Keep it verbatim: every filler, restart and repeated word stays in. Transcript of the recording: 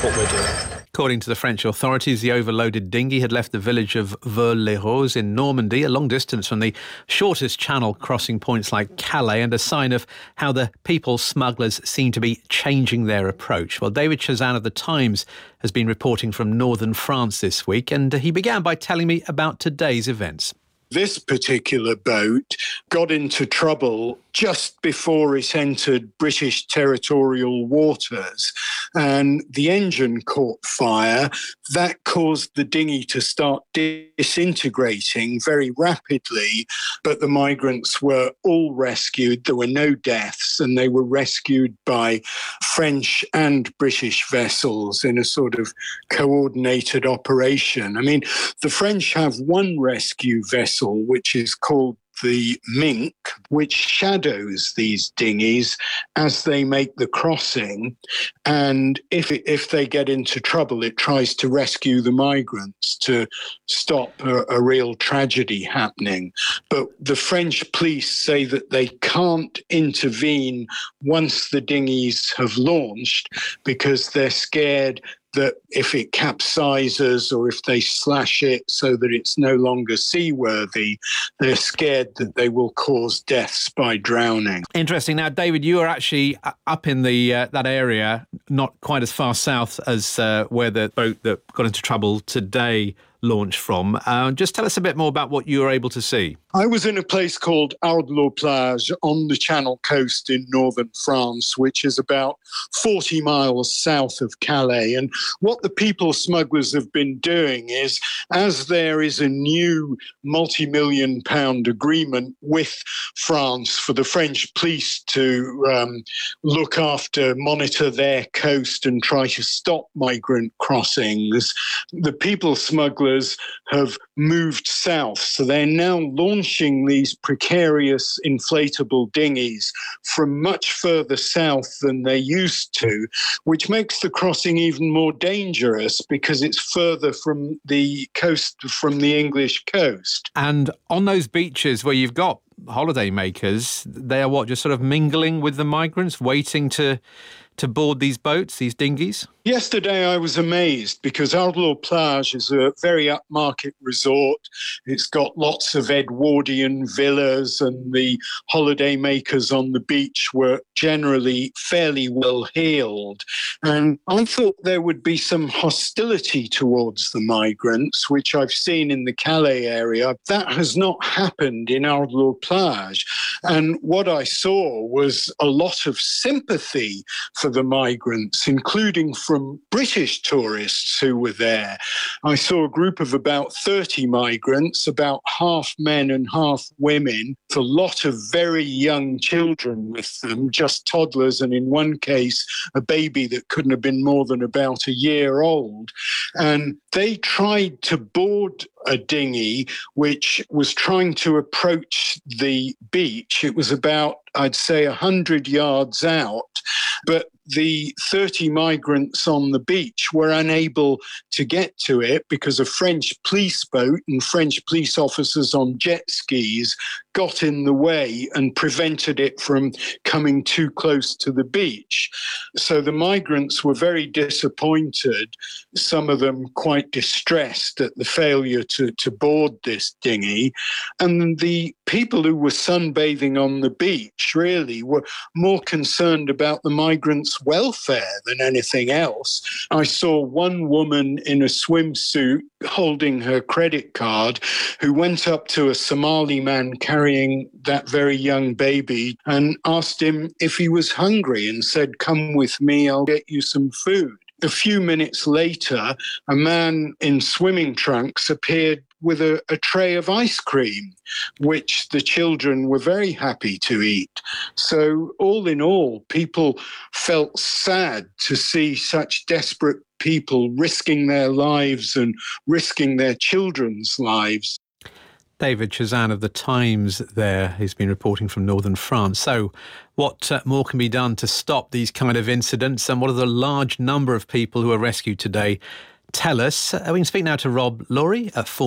that's what we're doing. According to the French authorities, the overloaded dinghy had left the village of Vaux-les-Roses in Normandy, a long distance from the shortest channel crossing points like Calais, and a sign of how the people smugglers seem to be changing their approach. Well, David Chazan of The Times has been reporting from northern France this week, and he began by telling me about today's events. This particular boat got into trouble just before it entered British territorial waters, and the engine caught fire. That caused the dinghy to start disintegrating very rapidly, but the migrants were all rescued. There were no deaths, and they were rescued by French and British vessels in a sort of coordinated operation. I mean, the French have one rescue vessel which is called the Mink, which shadows these dinghies as they make the crossing. And if it, if they get into trouble, it tries to rescue the migrants to stop a, a real tragedy happening. But the French police say that they can't intervene once the dinghies have launched because they're scared that if it capsizes or if they slash it so that it's no longer seaworthy, they're scared that they will cause deaths by drowning. Interesting. Now, David, you are actually up in the uh, that area, not quite as far south as uh, where the boat that got into trouble today launched from. Uh, just tell us a bit more about what you were able to see. I was in a place called Ard-Loup-Plage on the Channel coast in northern France, which is about forty miles south of Calais. And what the people smugglers have been doing is, as there is a new multi-million pound agreement with France for the French police to um, look after, monitor their coast and try to stop migrant crossings, the people smugglers have moved south. So they're now launching these precarious inflatable dinghies from much further south than they used to, which makes the crossing even more dangerous because it's further from the coast, from the English coast. And on those beaches where you've got holiday makers, they are what, just sort of mingling with the migrants, waiting to to board these boats, these dinghies? Yesterday I was amazed because Ard-Loup-Plage is a very upmarket resort. It's got lots of Edwardian villas, and the holiday makers on the beach were generally fairly well heeled. And I thought there would be some hostility towards the migrants, which I've seen in the Calais area. That has not happened in Ard-Loup-Plage. And what I saw was a lot of sympathy for the migrants, including from British tourists who were there. I saw a group of about thirty migrants, about half men and half women, with a lot of very young children with them, just toddlers, and in one case, a baby that couldn't have been more than about a year old. And they tried to board a dinghy which was trying to approach the beach. It was about, I'd say, one hundred yards out, but the thirty migrants on the beach were unable to get to it because a French police boat and French police officers on jet skis got in the way and prevented it from coming too close to the beach. So the migrants were very disappointed, some of them quite distressed at the failure to, to board this dinghy. And the people who were sunbathing on the beach really were more concerned about the migrants' welfare than anything else. I saw one woman in a swimsuit holding her credit card who went up to a Somali man carrying that very young baby and asked him if he was hungry and said, "Come with me, I'll get you some food." A few minutes later, a man in swimming trunks appeared with a, a tray of ice cream, which the children were very happy to eat. So all in all, people felt sad to see such desperate people risking their lives and risking their children's lives. David Chazan of The Times there, who's been reporting from northern France. So what uh, more can be done to stop these kind of incidents, and what are the large number of people who are rescued today? Tell us. Uh, we can speak now to Rob Laurie, a former